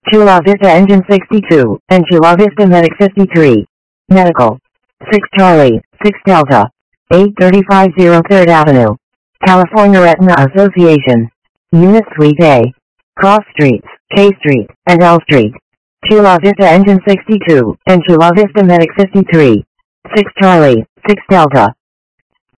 Chula Vista Engine 62, and Chula Vista Medic 53. Medical. 6 Charlie, 6 Delta. 835 3rd Avenue. California Retina Association. Unit Suite A. Cross Streets, K Street, and L Street. Chula Vista Engine 62, and Chula Vista Medic 53. 6 Charlie, 6 Delta.